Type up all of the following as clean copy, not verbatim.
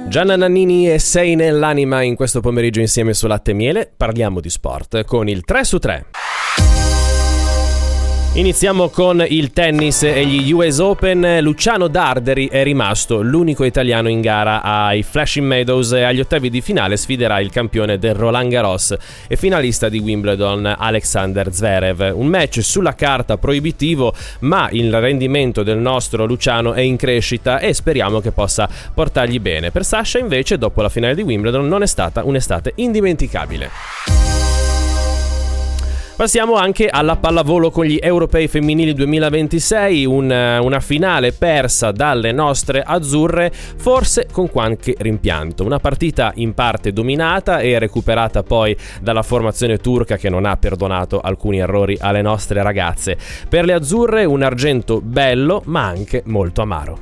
Gianna Nannini e Sei nell'anima in questo pomeriggio insieme su Latte e Miele. Parliamo di sport con il 3 su 3. Iniziamo con il tennis e gli US Open. Luciano Darderi è rimasto l'unico italiano in gara ai Flushing Meadows e agli ottavi di finale sfiderà il campione del Roland Garros e finalista di Wimbledon Alexander Zverev. Un match sulla carta proibitivo, ma il rendimento del nostro Luciano è in crescita e speriamo che possa portargli bene. Per Sasha invece, dopo la finale di Wimbledon, non è stata un'estate indimenticabile. Passiamo anche alla pallavolo con gli europei femminili 2026, una finale persa dalle nostre azzurre, forse con qualche rimpianto. Una partita in parte dominata e recuperata poi dalla formazione turca che non ha perdonato alcuni errori alle nostre ragazze. Per le azzurre un argento bello ma anche molto amaro.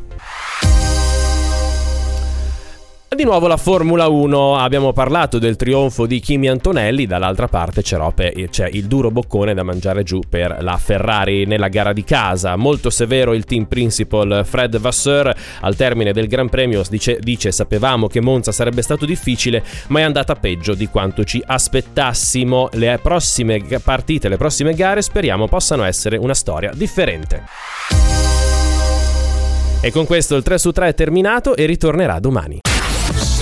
Di nuovo la Formula 1, abbiamo parlato del trionfo di Kimi Antonelli, dall'altra parte c'è il duro boccone da mangiare giù per la Ferrari nella gara di casa. Molto severo il team principal Fred Vasseur, al termine del Gran Premio dice sapevamo che Monza sarebbe stato difficile, ma è andata peggio di quanto ci aspettassimo. Le prossime partite, le prossime gare speriamo possano essere una storia differente. E con questo il 3 su 3 è terminato e ritornerà domani.